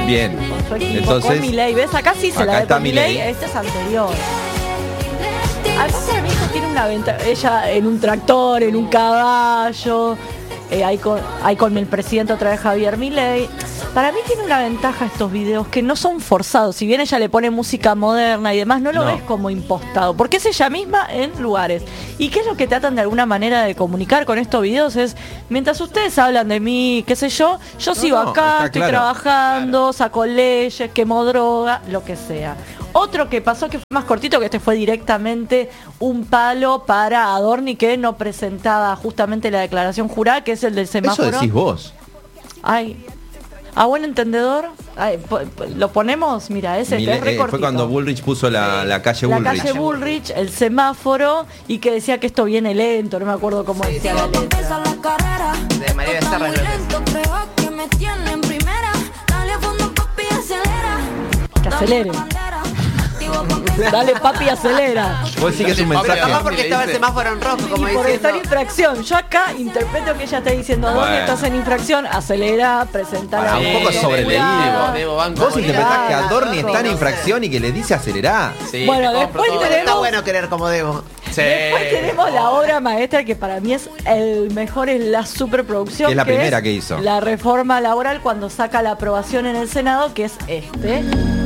Bien. Con su equipo, Entonces, con Milei. ¿Ves? Acá sí se acá la ve está con Milei. Milei. Este es anterior. Además, mi hijo tiene una ventaja. Ella en un tractor, en un caballo. Ahí con el presidente otra vez, Javier Milei. Para mí tiene una ventaja estos videos que no son forzados. Si bien ella le pone música moderna y demás, no lo ves como impostado, porque es ella misma en lugares. Y que es lo que tratan de alguna manera de comunicar con estos videos es, mientras ustedes hablan de mí, qué sé yo sigo acá, estoy trabajando, saco leyes, quemo droga, lo que sea. Otro que pasó que fue más cortito, que este fue directamente un palo para Adorni, que no presentaba justamente la declaración jurada, que es el del semáforo. Eso decís vos. Ay, a buen entendedor, lo ponemos, mira, ese que es re cortito. Fue cuando Bullrich puso la calle Bullrich. La calle Bullrich, el semáforo, y que decía que esto viene lento, no me acuerdo cómo decía la letra. De María Becerra. Que acelere. Dale, papi, acelera. Vos decís que es un mensaje. Capaz porque estaba el semáforo en rojo, como Y por estar en diciendo. infracción. Yo acá interpreto que ella está diciendo, ¿dónde estás en infracción? Acelera, presenta la Un poco sobreleído. Vos interpretás que Adorni está en infracción y que le dice acelerá. Sí, bueno, después Está tenemos... bueno querer como debo. Después tenemos la obra maestra que para mí es el mejor, es la superproducción. Que es la primera que hizo. La reforma laboral cuando saca la aprobación en el Senado, que es este.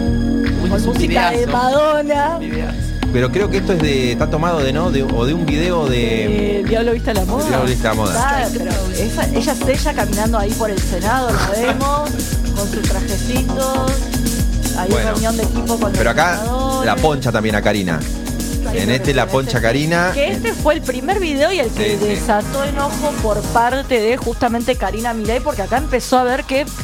Con música de Madonna. Pero creo que esto está tomado o de un video de Diablo Viste a la Moda. Diablo Viste a la Moda. Claro, pero ella es ella caminando ahí por el Senado, la vemos, con sus trajecitos. Hay una reunión de equipo con pero los acá senadores. la poncha también a Karina. En este la poncha Karina. Que este fue el primer video y el que desató enojo por parte de justamente Karina Milei, porque acá empezó a ver que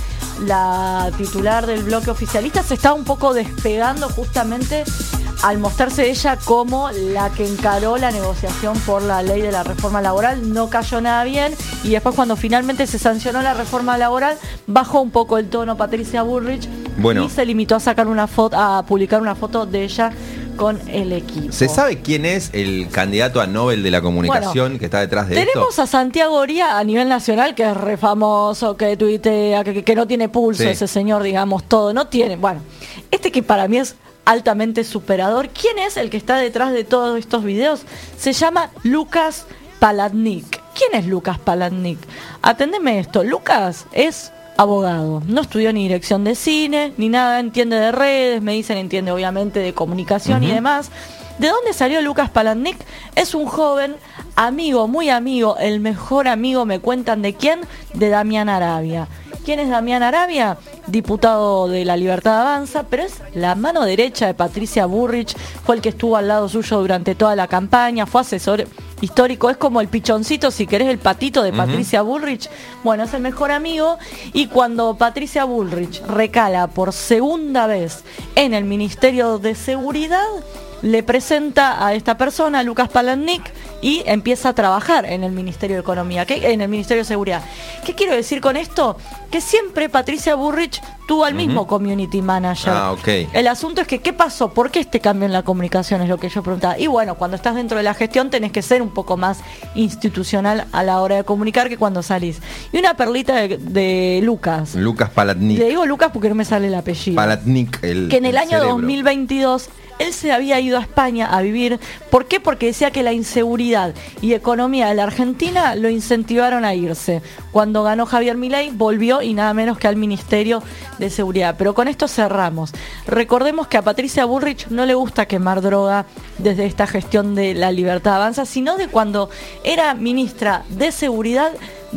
la titular del bloque oficialista se estaba un poco despegando justamente al mostrarse ella como la que encaró la negociación por la ley de la reforma laboral. No cayó nada bien y después cuando finalmente se sancionó la reforma laboral bajó un poco el tono Patricia Bullrich y se limitó a sacar una foto, a publicar una foto de ella con el equipo. ¿Se sabe quién es el candidato a Nobel de la comunicación que está detrás de esto? Tenemos a Santiago Oría a nivel nacional, que es re famoso, que tuitea, que no tiene pulso, ese señor, digamos, todo. No tiene, bueno, este que para mí es altamente superador. ¿Quién es el que está detrás de todos estos videos? Se llama Lucas Palatnik. ¿Quién es Lucas Palatnik? Atendeme esto, Lucas es abogado, no estudió ni dirección de cine, ni nada, entiende de redes, me dicen entiende obviamente de comunicación y demás. ¿De dónde salió Lucas Palatnik? Es un joven amigo, muy amigo, el mejor amigo, me cuentan de quién, de Damián Arabia. ¿Quién es Damián Arabia? Diputado de La Libertad Avanza, pero es la mano derecha de Patricia Bullrich, fue el que estuvo al lado suyo durante toda la campaña, fue asesor histórico, es como el pichoncito, si querés, el patito de Patricia Bullrich. Bueno, es el mejor amigo, y cuando Patricia Bullrich recala por segunda vez en el Ministerio de Seguridad, le presenta a esta persona, Lucas Palatnik, y empieza a trabajar en el Ministerio de Economía, en el Ministerio de Seguridad. ¿Qué quiero decir con esto? Que siempre Patricia Bullrich tuvo al mismo community manager. El asunto es que, ¿qué pasó? ¿Por qué este cambio en la comunicación? Es lo que yo preguntaba. Y bueno, cuando estás dentro de la gestión tenés que ser un poco más institucional a la hora de comunicar que cuando salís. Y una perlita de Lucas. Lucas Palatnik. Le digo Lucas porque no me sale el apellido. Palatnik, que en el año cerebro. 2022 él se había ido a España a vivir. ¿Por qué? Porque decía que la inseguridad y economía de la Argentina lo incentivaron a irse. Cuando ganó Javier Milei, volvió y nada menos que al Ministerio de Seguridad. Pero con esto cerramos. Recordemos que a Patricia Bullrich no le gusta quemar droga desde esta gestión de La Libertad Avanza, sino de cuando era ministra de Seguridad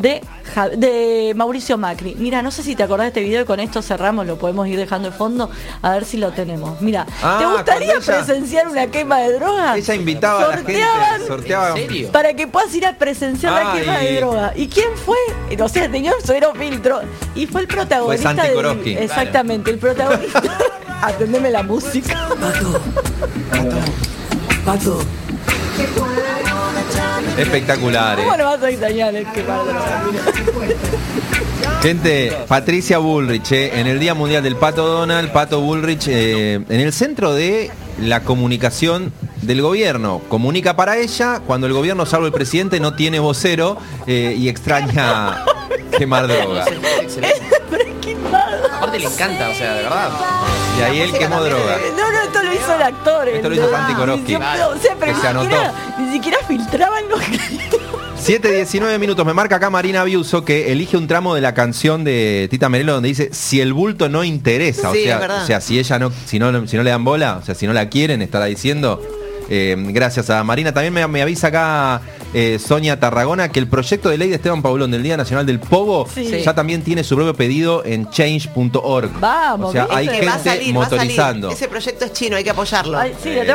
de Mauricio Macri. Mira, no sé si te acordás de este video y con esto cerramos, lo podemos ir dejando de fondo a ver si lo tenemos. Mira, ¿te gustaría presenciar una quema de droga? Ella invitaba a la gente, sorteaban. ¿En serio? Para que puedas ir a presenciar la quema de droga. ¿Y quién fue? O sea, tenía un cero filtro. Y fue el protagonista. Fue Santi Korowski. Exactamente, el protagonista. Atendeme la música. Pato. Espectacular. ¿Cómo no vas a extrañar el quemar droga? Gente, Patricia Bullrich, en el Día Mundial del Pato Donald, Pato Bullrich, en el centro de la comunicación del gobierno. Comunica para ella cuando el gobierno, salvo el presidente, no tiene vocero y extraña quemar droga. Breaking Bad. aparte le encanta, o sea, de verdad. Y ahí él quemó droga. No, esto lo hizo el actor. Esto lo hizo Santi Koroski. O sea, pero Que se anotó. ni siquiera filtraban los 7:19 minutos. Me marca acá Marina Biuso que elige un tramo de la canción de Tita Merelo donde dice si el bulto no interesa. Sí, es verdad. O sea, si ella si no le dan bola, o sea, si no la quieren, estará diciendo. Gracias a Marina. También me avisa acá Sonia Tarragona que el proyecto de ley de Esteban Paulón del Día Nacional del Pogo ya también tiene su propio pedido en change.org. Vamos, o sea, hay ¿viste? gente Va a salir. motorizando. Ese proyecto es chino, hay que apoyarlo. Ay, sí,